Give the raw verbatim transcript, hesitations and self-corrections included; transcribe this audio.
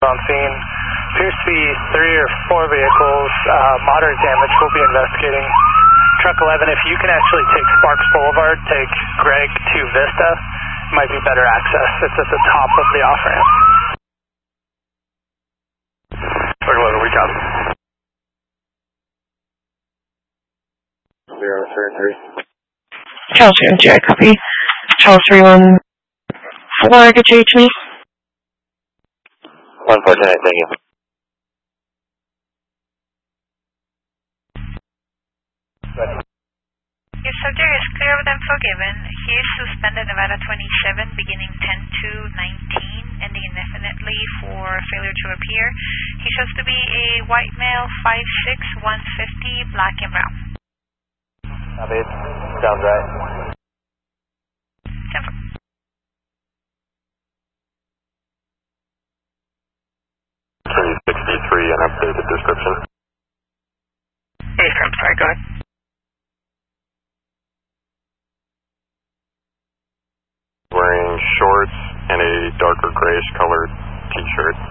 on scene. Appears to be three or four vehicles, uh, moderate damage. We'll be investigating. Truck eleven, if you can actually take Sparks Boulevard, take Greg to Vista, might be better access. It's at the top of the off-ramp. Truck eleven, we copy. Zero, three, three. Charles three one two, I copy. Charles three one four, get you to me. one four ten, thank you. Your subject is clear of them forgiven. He is suspended Nevada twenty-seven, beginning ten two nineteen, ending indefinitely for failure to appear. He shows to be a white male, five six, one fifty, black and brown. Copy it. Sounds right. Simple. three sixty-three, an updated description. Hey, I'm sorry, go ahead. Wearing shorts and a darker grayish colored t-shirt.